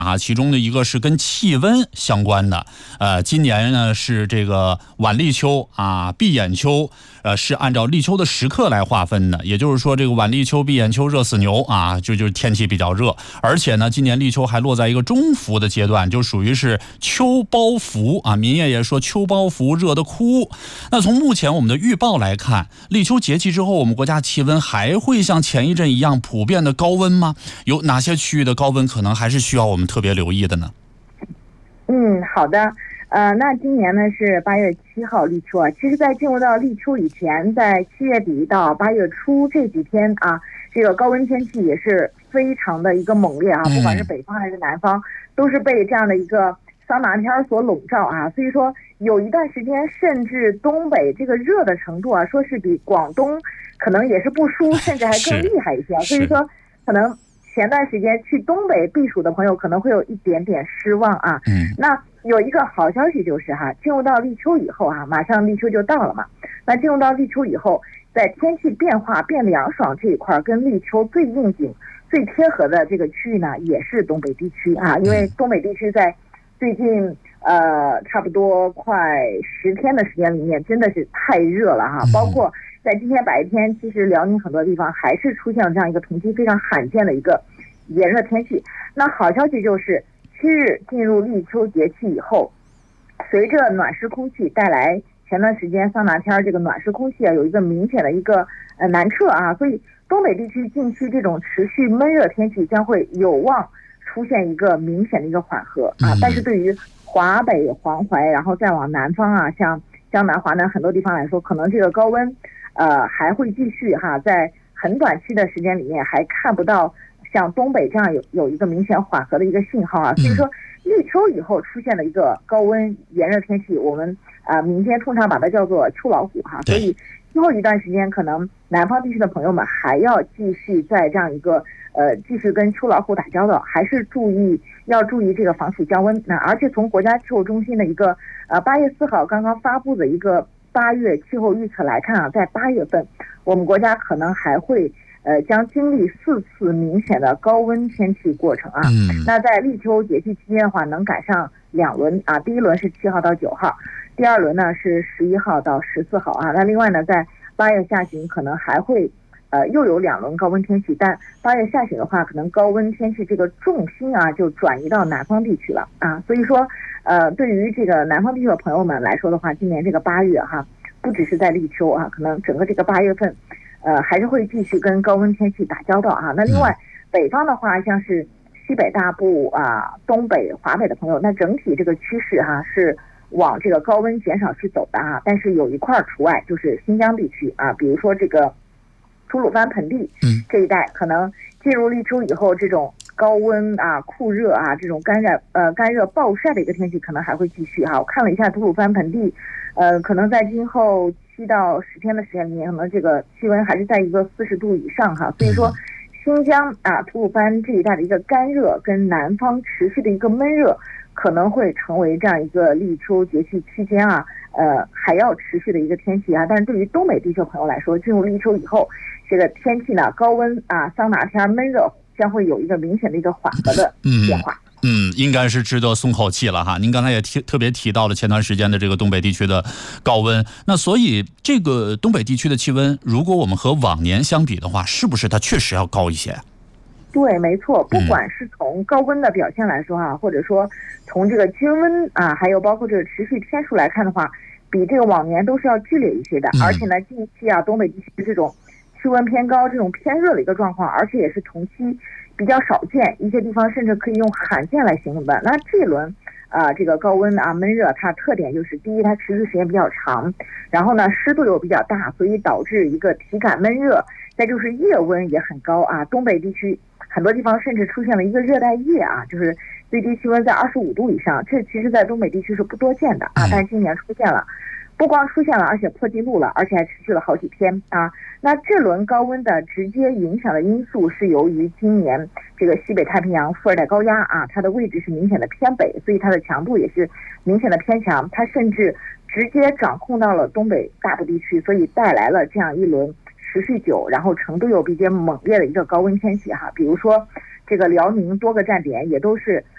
啊，其中的一个是跟气温相关的。今年呢是这个晚立秋啊，闭眼秋，是按照立秋的时刻来划分的。也就是说，这个晚立秋、闭眼秋、热死牛啊，就是天气比较热。而且呢，今年立秋还落在一个中伏的阶段，就属于是秋包伏啊。民谚也说秋包伏，热得哭。那从目前我们的预报来看，立秋节气之后，我们国家气温还会像前一阵一样普遍的高温吗？有哪些区域的高温可能还是需要我们特别留意的呢？ 好的。那今年呢是8月7号立秋啊。其实在进入到立秋以前，在7月底到8月初这几天啊，这个高温天气也是非常的一个猛烈啊，不管是北方还是南方，都是被这样的一个桑拿天所笼罩啊。所以说有一段时间，甚至东北这个热的程度啊，说是比广东可能也是不输，甚至还更厉害一些。所以说可能前段时间去东北避暑的朋友可能会有一点点失望啊。那有一个好消息就是进入到立秋以后马上立秋就到了嘛。那进入到立秋以后，在天气变化变凉爽这一块，跟立秋最应景、最贴合的这个区域呢，也是东北地区啊。因为东北地区在最近差不多快10天的时间里面，真的是太热了包括在今天白天，其实辽宁很多地方还是出现了这样一个同期非常罕见的一个炎热天气。那好消息就是7日进入立秋节气以后，随着暖湿空气带来，前段时间桑拿天这个暖湿空气有一个明显的一个南撤所以东北地区近期这种持续闷热天气将会有望出现一个明显的一个缓和但是对于华北、黄淮，然后再往南方像江南、华南很多地方来说，可能这个高温还会继续在很短期的时间里面还看不到像东北这样有一个明显缓和的一个信号所以说立秋以后出现了一个高温炎热天气，我们民间通常把它叫做秋老虎所以今后一段时间可能南方地区的朋友们还要继续在这样一个继续跟秋老虎打交道，还是要注意这个防暑降温。那而且从国家气候中心的一个8月4号刚刚发布的一个8月气候预测来看在8月份我们国家可能还会将经历4次明显的高温天气过程那在立秋节气期间的话，能赶上2轮第一轮是7号到9号，第二轮呢是11号到14号那另外呢，在8月下旬可能还会又有2轮高温天气，但8月下旬的话，可能高温天气这个重心就转移到南方地区了所以说对于这个南方地区的朋友们来说的话，今年这个8月不只是在立秋可能整个这个8月份还是会继续跟高温天气打交道那另外北方的话，像是西北大部东北、华北的朋友，那整体这个趋势是往这个高温减少去走的但是有一块除外，就是新疆地区比如说这个吐鲁番盆地这一带，可能进入立秋以后，这种高温酷热这种干热暴晒的一个天气可能还会继续我看了一下吐鲁番盆地可能在今后7到10天的时间里面，可能这个气温还是在一个40度以上所以说新疆吐鲁番这一带的一个干热跟南方持续的一个闷热，可能会成为这样一个立秋节气期间还要持续的一个天气但是对于东北地区朋友来说，进入立秋以后，这个天气呢，高温桑拿天闷热将会有一个明显的一个缓和的变化。 应该是值得松口气了您刚才也特别提到了前段时间的这个东北地区的高温，那所以这个东北地区的气温，如果我们和往年相比的话，是不是它确实要高一些？ 对，没错，不管是从高温的表现来说或者说从这个均温还有包括这个持续天数来看的话，比这个往年都是要剧烈一些的。而且呢，近期东北地区这种气温偏高、这种偏热的一个状况，而且也是同期比较少见，一些地方甚至可以用罕见来形容的。那这一轮这个高温闷热，它特点就是第一，它持续时间比较长，然后呢湿度又比较大，所以导致一个体感闷热。再就是夜温也很高东北地区很多地方甚至出现了一个热带夜就是最低气温在25度以上，这其实在东北地区是不多见的但今年出现了。不光出现了，而且破纪录了，而且还持续了好几天那这轮高温的直接影响的因素是由于今年这个西北太平洋副热带高压它的位置是明显的偏北，所以它的强度也是明显的偏强，它甚至直接掌控到了东北大部地区，所以带来了这样一轮持续久，然后程度又比较猛烈的一个高温天气比如说这个辽宁多个站点也都是